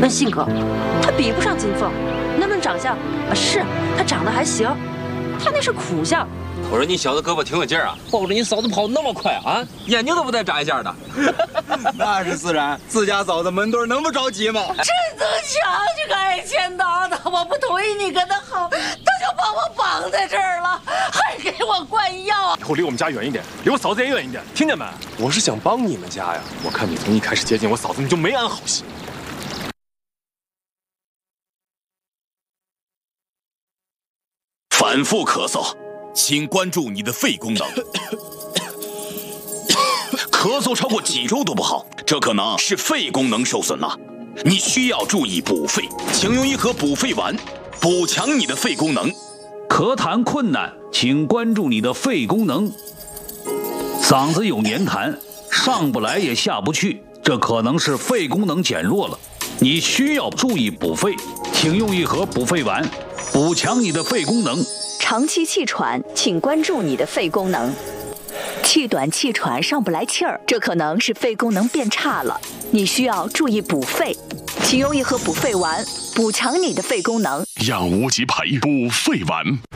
论性格，他比不上金凤；那论长相，是他长得还行，他那是苦相。 我说你小子胳膊挺有劲儿啊，抱着你嫂子跑那么快啊，眼睛都不带眨一下的。 那是自然，自家嫂子门对能不着急吗？ 陈增强这个爱钱囊的，我不同意你跟他好，他就把我绑在这儿了，还给我灌药。 以后离我们家远一点，离我嫂子也远一点，听见没？我是想帮你们家呀，我看你从一开始接近我嫂子，你就没安好心。 反复咳嗽，请关注你的肺功能。咳嗽超过几周都不好，这可能是肺功能受损了。你需要注意补肺，请用一盒补肺丸，补强你的肺功能。 咳痰困难，请关注你的肺功能。嗓子有黏痰，上不来也下不去，这可能是肺功能减弱了。你需要注意补肺，请用一盒补肺丸，补强你的肺功能。 长期气喘，请关注你的肺功能。气短气喘上不来气儿，这可能是肺功能变差了，你需要注意补肺，请用一盒补肺丸，补强你的肺功能。 养无极培补肺丸。